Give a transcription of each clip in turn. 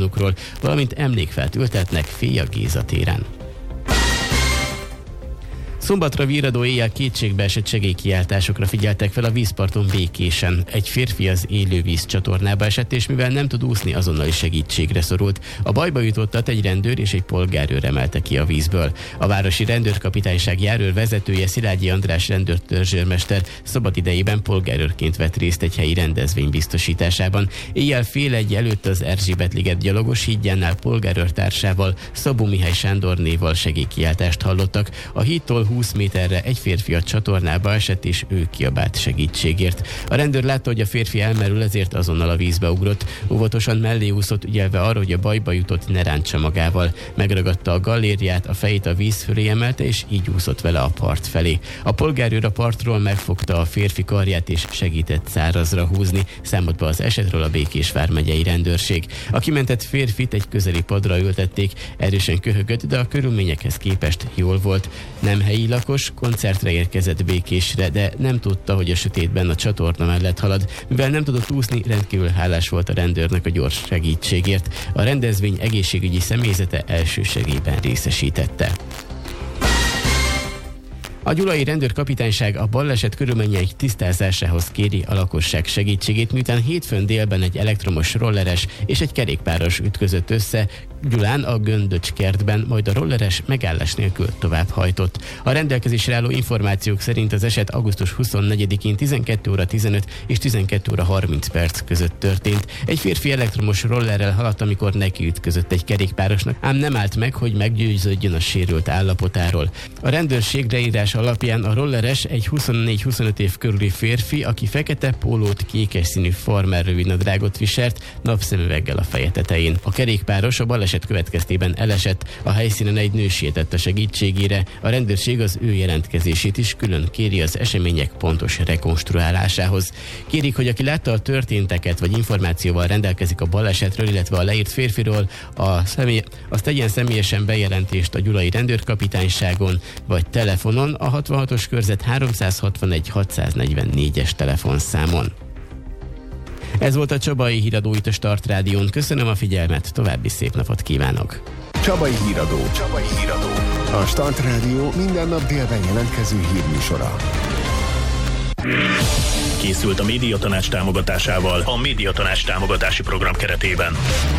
planukról, valamint emlékfát ültetnek Féja Géza téren. Szombatra virradó éjjel kétségbeesett segélykiáltásokra figyeltek fel a vízparton Békésen. Egy férfi az élővíz csatornába esett, és mivel nem tud úszni, azonnali segítségre szorult. A bajba jutottat egy rendőr és egy polgárőr emelte ki a vízből. A városi rendőrkapitányság járőr vezetője, Szilágyi András rendőrtörzsőrmester szabadidejében polgárőrként vett részt egy helyi rendezvény biztosításában. Éjjel 12:30 előtt az Erzsébet-liget gyalogos hídjánál polgárőrtársával, Szabó Mihály Sándornéval segélykiáltást hallottak. A hídtól 20 méterre egy férfi a csatornába esett, és ő kiabált segítségért. A rendőr látta, hogy a férfi elmerül, ezért azonnal a vízbe ugrott. Óvatosan mellé úszott, ügyelve arra, hogy a bajba jutott ne rántsa magával. Megragadta a gallériát, a fejét a víz fölé emelte, és így úszott vele a part felé. A polgárőr a partról megfogta a férfi karját, és segített szárazra húzni. Számolt be az esetről a Békés vármegyei rendőrség. A kimentett férfit egy közeli padra ültették, erősen köhögött, de a körülményekhez képest jól volt. Nem helyi lakos, koncertre érkezett Békésre, de nem tudta, hogy a sötétben a csatorna mellett halad. Mivel nem tudott úszni, rendkívül hálás volt a rendőrnek a gyors segítségért. A rendezvény egészségügyi személyzete elsősegélyben részesítette. A gyulai rendőrkapitányság a baleset körülményeik tisztázásához kéri a lakosság segítségét, miután hétfőn délben egy elektromos rolleres és egy kerékpáros ütközött össze Gyulán a Göndöcs kertben, majd a rolleres megállás nélkül továbbhajtott. A rendelkezésre álló információk szerint az eset augusztus 24-én 12:15 és 12:30 között történt. Egy férfi elektromos rollerrel haladt, amikor nekiütközött egy kerékpárosnak, ám nem állt meg, hogy meggyőződjön a sérült állapotáról. A rendőrség leírás alapján a rolleres egy 24-25 év körüli férfi, aki fekete pólót, kékes színű farmer rövidnadrágot viselt, napszemüveggel a feje tetején. A kerékpáros a baleset következtében elesett, a helyszínen egy nő sietett a segítségére, a rendőrség az ő jelentkezését is külön kéri az események pontos rekonstruálásához. Kérik, hogy aki látta a történteket, vagy információval rendelkezik a balesetről, illetve a leírt férfiról, az tegyen személyesen bejelentést a gyulai rendőrkapitányságon, vagy telefonon a 66-os körzet 361 644-es telefonszámon. Ez volt a Csabai Híradó itt a Start Rádión. Köszönöm a figyelmet, további szép napot kívánok! Csabai Híradó. A Start Rádió minden nap délben jelentkező hírműsora. Készült a Médiatanács támogatásával a Médiatanács támogatási program keretében.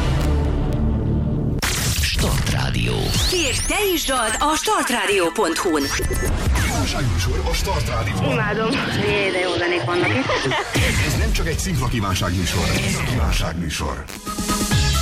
Start Rádió. Kérj te is dalt a startradio.hu-n. Kívánságműsor a Start Rádióban. Imádom. De jó zenék vannak itt. Ez nem csak egy szimpla kívánságműsor, ez a kívánságműsor.